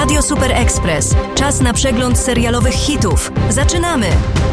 Radio Super Express. Czas na przegląd serialowych hitów. Zaczynamy!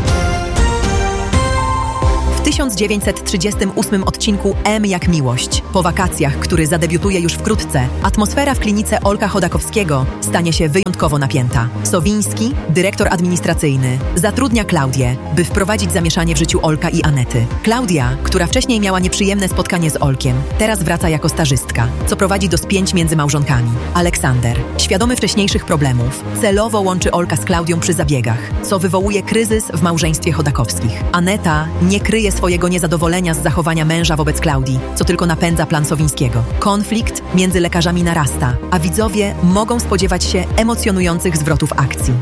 W 1938 odcinku M jak miłość. Po wakacjach, który zadebiutuje już wkrótce, atmosfera w klinice Olka Chodakowskiego stanie się wyjątkowo napięta. Sowiński, dyrektor administracyjny, zatrudnia Klaudię, by wprowadzić zamieszanie w życiu Olka i Anety. Klaudia, która wcześniej miała nieprzyjemne spotkanie z Olkiem, teraz wraca jako stażystka, co prowadzi do spięć między małżonkami. Aleksander, świadomy wcześniejszych problemów, celowo łączy Olka z Klaudią przy zabiegach, co wywołuje kryzys w małżeństwie Chodakowskich. Aneta nie kryje swojego niezadowolenia z zachowania męża wobec Klaudii, co tylko napędza plan Sowińskiego. Konflikt między lekarzami narasta, a widzowie mogą spodziewać się emocjonujących zwrotów akcji.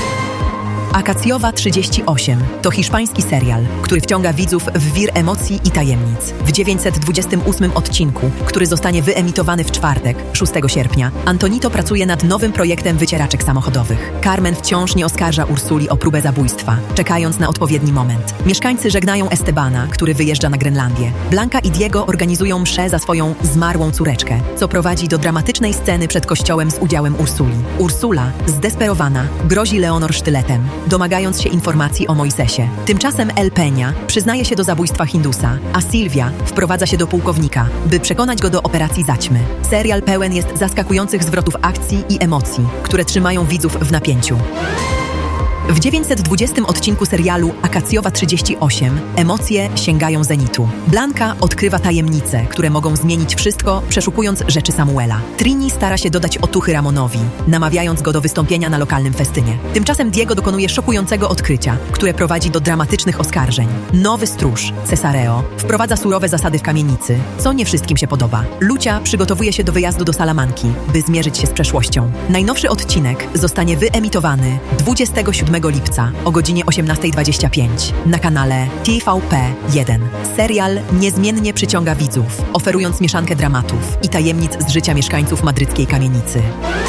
Akacjowa 38 to hiszpański serial, który wciąga widzów w wir emocji i tajemnic. W 928 odcinku, który zostanie wyemitowany w czwartek, 6 sierpnia, Antonito pracuje nad nowym projektem wycieraczek samochodowych. Carmen wciąż nie oskarża Ursuli o próbę zabójstwa, czekając na odpowiedni moment. Mieszkańcy żegnają Estebana, który wyjeżdża na Grenlandię. Blanka i Diego organizują mszę za swoją zmarłą córeczkę, co prowadzi do dramatycznej sceny przed kościołem z udziałem Ursuli. Ursula, zdesperowana, grozi Leonor sztyletem, domagając się informacji o Moisesie. Tymczasem El Peña przyznaje się do zabójstwa Hindusa, a Sylwia wprowadza się do pułkownika, by przekonać go do operacji zaćmy. Serial pełen jest zaskakujących zwrotów akcji i emocji, które trzymają widzów w napięciu. W 920 odcinku serialu Akacjowa 38 emocje sięgają zenitu. Blanka odkrywa tajemnice, które mogą zmienić wszystko, przeszukując rzeczy Samuela. Trini stara się dodać otuchy Ramonowi, namawiając go do wystąpienia na lokalnym festynie. Tymczasem Diego dokonuje szokującego odkrycia, które prowadzi do dramatycznych oskarżeń. Nowy stróż, Cesareo, wprowadza surowe zasady w kamienicy, co nie wszystkim się podoba. Lucia przygotowuje się do wyjazdu do Salamanki, by zmierzyć się z przeszłością. Najnowszy odcinek zostanie wyemitowany 27 lipca o godzinie 18:25 na kanale TVP1. Serial niezmiennie przyciąga widzów, oferując mieszankę dramatów i tajemnic z życia mieszkańców madryckiej kamienicy.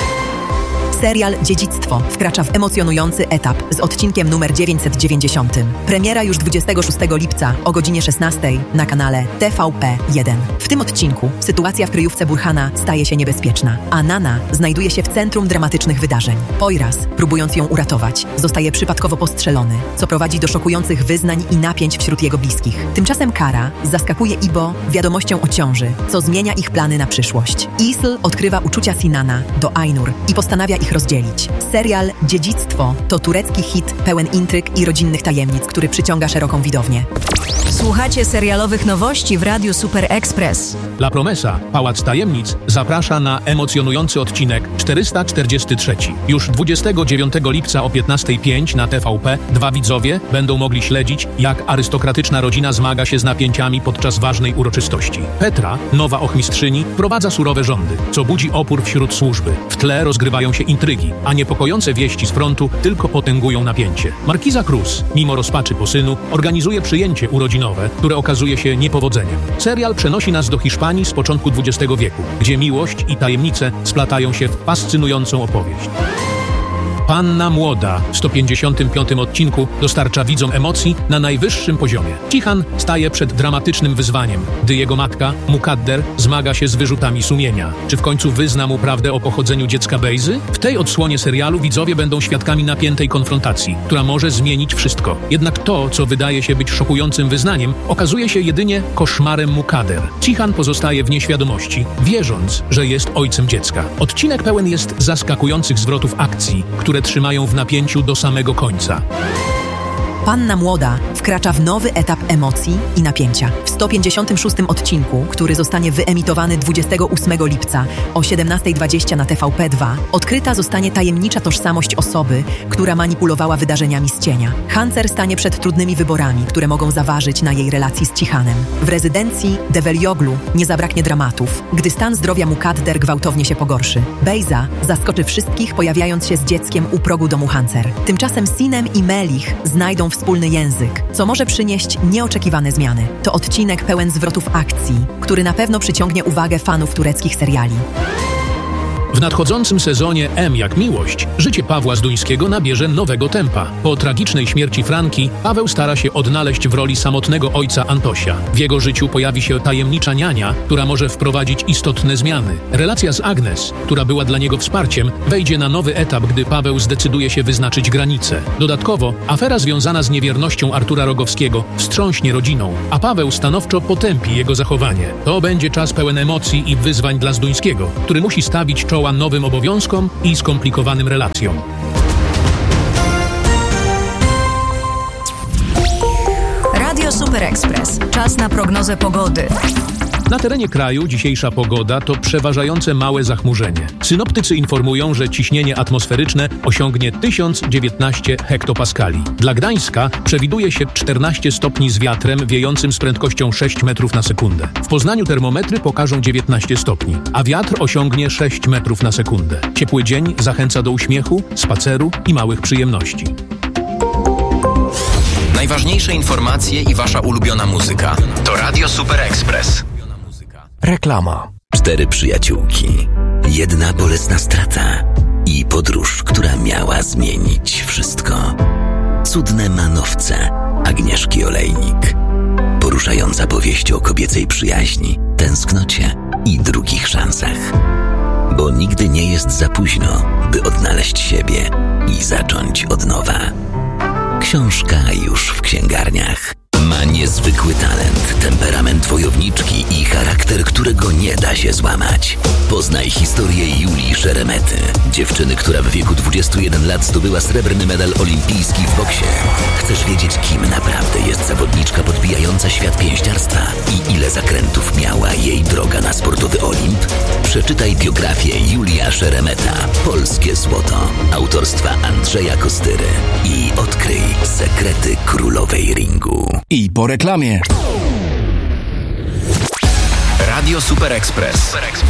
Serial Dziedzictwo wkracza w emocjonujący etap z odcinkiem numer 990. Premiera już 26 lipca o godzinie 16 na kanale TVP1. W tym odcinku sytuacja w kryjówce Burhana staje się niebezpieczna, a Nana znajduje się w centrum dramatycznych wydarzeń. Poyraz, próbując ją uratować, zostaje przypadkowo postrzelony, co prowadzi do szokujących wyznań i napięć wśród jego bliskich. Tymczasem Kara zaskakuje Ibo wiadomością o ciąży, co zmienia ich plany na przyszłość. Isl odkrywa uczucia Sinana do Ainur i postanawia ich rozdzielić. Serial Dziedzictwo to turecki hit pełen intryg i rodzinnych tajemnic, który przyciąga szeroką widownię. Słuchacie serialowych nowości w Radiu Super Express. La Promesa, Pałac Tajemnic, zaprasza na emocjonujący odcinek 443. Już 29 lipca o 15:05 na TVP widzowie będą mogli śledzić, jak arystokratyczna rodzina zmaga się z napięciami podczas ważnej uroczystości. Petra, nowa ochmistrzyni, wprowadza surowe rządy, co budzi opór wśród służby. W tle rozgrywają się intrygi, a niepokojące wieści z frontu tylko potęgują napięcie. Markiza Cruz, mimo rozpaczy po synu, organizuje przyjęcie urodzinowe, które okazuje się niepowodzeniem. Serial przenosi nas do Hiszpanii z początku XX wieku, gdzie miłość i tajemnice splatają się w fascynującą opowieść. Panna Młoda w 155 odcinku dostarcza widzom emocji na najwyższym poziomie. Cihan staje przed dramatycznym wyzwaniem, gdy jego matka, Mukadder, zmaga się z wyrzutami sumienia. Czy w końcu wyzna mu prawdę o pochodzeniu dziecka Bejzy? W tej odsłonie serialu widzowie będą świadkami napiętej konfrontacji, która może zmienić wszystko. Jednak to, co wydaje się być szokującym wyznaniem, okazuje się jedynie koszmarem Mukadder. Cihan pozostaje w nieświadomości, wierząc, że jest ojcem dziecka. Odcinek pełen jest zaskakujących zwrotów akcji, które trzymają w napięciu do samego końca. Panna Młoda wkracza w nowy etap emocji i napięcia. W 156 odcinku, który zostanie wyemitowany 28 lipca o 17:20 na TVP2, odkryta zostanie tajemnicza tożsamość osoby, która manipulowała wydarzeniami z cienia. Hancer stanie przed trudnymi wyborami, które mogą zaważyć na jej relacji z Cihanem. W rezydencji Develioglu nie zabraknie dramatów, gdy stan zdrowia Mukadder gwałtownie się pogorszy. Bejza zaskoczy wszystkich, pojawiając się z dzieckiem u progu domu Hancer. Tymczasem Sinem i Melich znajdą wspólny język, co może przynieść nieoczekiwane zmiany. To odcinek pełen zwrotów akcji, który na pewno przyciągnie uwagę fanów tureckich seriali. W nadchodzącym sezonie M jak miłość, życie Pawła Zduńskiego nabierze nowego tempa. Po tragicznej śmierci Franki, Paweł stara się odnaleźć w roli samotnego ojca Antosia. W jego życiu pojawi się tajemnicza niania, która może wprowadzić istotne zmiany. Relacja z Agnes, która była dla niego wsparciem, wejdzie na nowy etap, gdy Paweł zdecyduje się wyznaczyć granice. Dodatkowo, afera związana z niewiernością Artura Rogowskiego wstrząśnie rodziną, a Paweł stanowczo potępi jego zachowanie. To będzie czas pełen emocji i wyzwań dla Zduńskiego, który musi stawić czoła nowym obowiązkom i skomplikowanym relacjom. Radio Super Express. Czas na prognozę pogody. Na terenie kraju dzisiejsza pogoda to przeważające małe zachmurzenie. Synoptycy informują, że ciśnienie atmosferyczne osiągnie 1019 hektopaskali. Dla Gdańska przewiduje się 14 stopni z wiatrem wiejącym z prędkością 6 metrów na sekundę. W Poznaniu termometry pokażą 19 stopni, a wiatr osiągnie 6 metrów na sekundę. Ciepły dzień zachęca do uśmiechu, spaceru i małych przyjemności. Najważniejsze informacje i wasza ulubiona muzyka to Radio Super Express. Reklama. 4 przyjaciółki, 1 bolesna strata i podróż, która miała zmienić wszystko. Cudne manowce Agnieszki Olejnik. Poruszająca powieść o kobiecej przyjaźni, tęsknocie i drugich szansach. Bo nigdy nie jest za późno, by odnaleźć siebie i zacząć od nowa. Książka już w księgarniach. Ma niezwykły talent, temperament wojowniczki i charakter, którego nie da się złamać. Poznaj historię Julii Szeremety, dziewczyny, która w wieku 21 lat zdobyła srebrny medal olimpijski w boksie. Chcesz wiedzieć, kim naprawdę jest zawodniczka podbijająca świat pięściarstwa i ile zakrętów miała jej droga na sportowy Olimp? Przeczytaj biografię Julia Szeremeta, Polskie Złoto, autorstwa Andrzeja Kostyry i odkryj sekrety królowej ringu. I po reklamie. Radio Super Express.